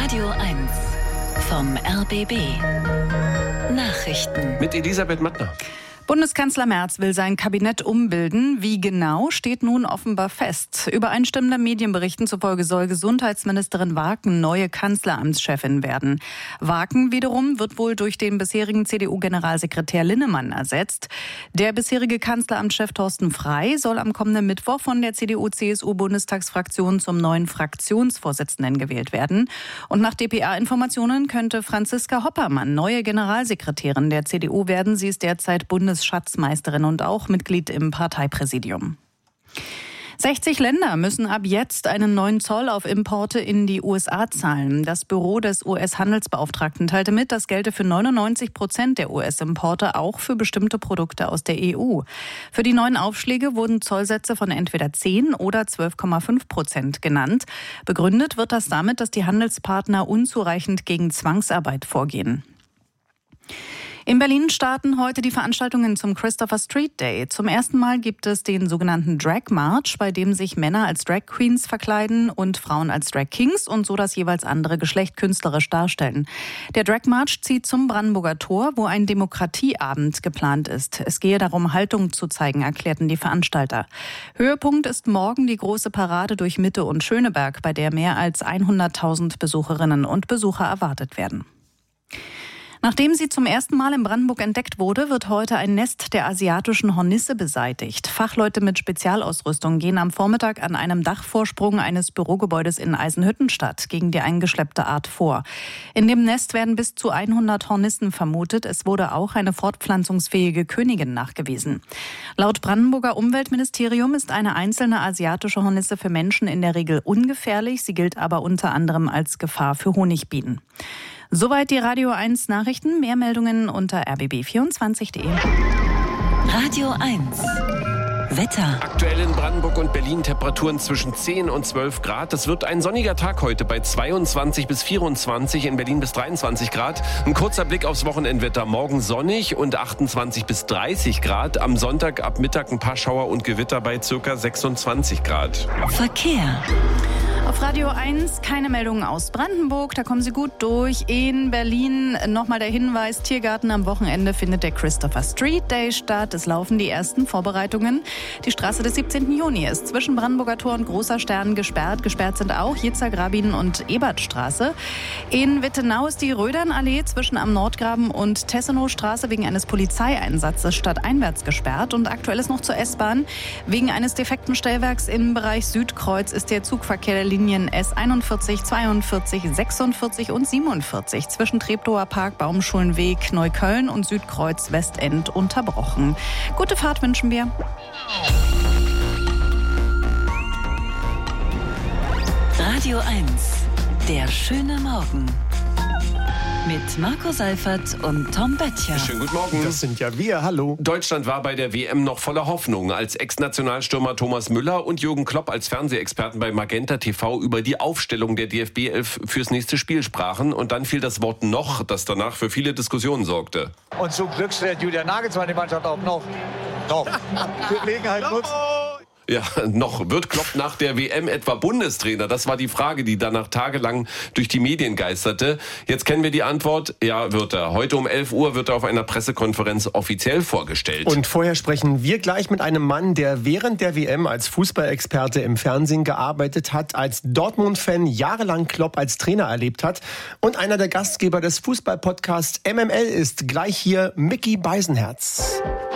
Radio 1 vom RBB. Nachrichten. Mit Elisabeth Mattner. Bundeskanzler Merz will sein Kabinett umbilden. Wie genau, steht nun offenbar fest. Übereinstimmenden Medienberichten zufolge soll Gesundheitsministerin Waken neue Kanzleramtschefin werden. Waken wiederum wird wohl durch den bisherigen CDU-Generalsekretär Linnemann ersetzt. Der bisherige Kanzleramtschef Thorsten Frey soll am kommenden Mittwoch von der CDU-CSU-Bundestagsfraktion zum neuen Fraktionsvorsitzenden gewählt werden. Und nach dpa-Informationen könnte Franziska Hoppermann neue Generalsekretärin der CDU werden. Sie ist derzeit Bundesschatzmeisterin und auch Mitglied im Parteipräsidium. 60 Länder müssen ab jetzt einen neuen Zoll auf Importe in die USA zahlen. Das Büro des US-Handelsbeauftragten teilte mit, das gelte für 99% der US-Importe, auch für bestimmte Produkte aus der EU. Für die neuen Aufschläge wurden Zollsätze von entweder 10 oder 12,5% genannt. Begründet wird das damit, dass die Handelspartner unzureichend gegen Zwangsarbeit vorgehen. In Berlin starten heute die Veranstaltungen zum Christopher Street Day. Zum ersten Mal gibt es den sogenannten Drag March, bei dem sich Männer als Drag Queens verkleiden und Frauen als Drag Kings und so das jeweils andere Geschlecht künstlerisch darstellen. Der Drag March zieht zum Brandenburger Tor, wo ein Demokratieabend geplant ist. Es gehe darum, Haltung zu zeigen, erklärten die Veranstalter. Höhepunkt ist morgen die große Parade durch Mitte und Schöneberg, bei der mehr als 100.000 Besucherinnen und Besucher erwartet werden. Nachdem sie zum ersten Mal in Brandenburg entdeckt wurde, wird heute ein Nest der asiatischen Hornisse beseitigt. Fachleute mit Spezialausrüstung gehen am Vormittag an einem Dachvorsprung eines Bürogebäudes in Eisenhüttenstadt gegen die eingeschleppte Art vor. In dem Nest werden bis zu 100 Hornissen vermutet. Es wurde auch eine fortpflanzungsfähige Königin nachgewiesen. Laut Brandenburger Umweltministerium ist eine einzelne asiatische Hornisse für Menschen in der Regel ungefährlich. Sie gilt aber unter anderem als Gefahr für Honigbienen. Soweit die Radio 1 Nachrichten. Mehr Meldungen unter rbb24.de. Radio 1 Wetter. Aktuell in Brandenburg und Berlin Temperaturen zwischen 10 und 12 Grad. Es wird ein sonniger Tag heute bei 22 bis 24, in Berlin bis 23 Grad. Ein kurzer Blick aufs Wochenendwetter. Morgen sonnig und 28 bis 30 Grad. Am Sonntag ab Mittag ein paar Schauer und Gewitter bei ca. 26 Grad. Verkehr. Auf Radio 1 keine Meldungen aus Brandenburg, da kommen Sie gut durch. In Berlin nochmal der Hinweis, Tiergarten am Wochenende findet der Christopher Street Day statt. Es laufen die ersten Vorbereitungen. Die Straße des 17. Juni ist zwischen Brandenburger Tor und Großer Stern gesperrt. Gesperrt sind auch Jitzar, Grabin und Ebertstraße. In Wittenau ist die Rödernallee zwischen am Nordgraben und Tessenowstraße wegen eines Polizeieinsatzes stadteinwärts gesperrt. Und aktuell ist noch zur S-Bahn. Wegen eines defekten Stellwerks im Bereich Südkreuz ist der Zugverkehr der Linien S41, 42, 46 und 47 zwischen Treptower Park, Baumschulenweg, Neukölln und Südkreuz Westend unterbrochen. Gute Fahrt wünschen wir. Radio 1, der schöne Morgen. Mit Marco Seifert und Tom Böttcher. Schönen guten Morgen. Das sind ja wir, hallo. Deutschland war bei der WM noch voller Hoffnung, als Ex-Nationalstürmer Thomas Müller und Jürgen Klopp als Fernsehexperten bei Magenta TV über die Aufstellung der DFB 11 fürs nächste Spiel sprachen. Und dann fiel das Wort noch, das danach für viele Diskussionen sorgte. Und zum Glück stellt Julian Nagelsmann die Mannschaft auf noch. Gelegenheit nutzen. Ja, noch. Wird Klopp nach der WM etwa Bundestrainer? Das war die Frage, die danach tagelang durch die Medien geisterte. Jetzt kennen wir die Antwort. Ja, wird er. Heute um 11 Uhr wird er auf einer Pressekonferenz offiziell vorgestellt. Und vorher sprechen wir gleich mit einem Mann, der während der WM als Fußballexperte im Fernsehen gearbeitet hat, als Dortmund-Fan jahrelang Klopp als Trainer erlebt hat und einer der Gastgeber des Fußballpodcasts MML ist. Gleich hier Micky Beisenherz.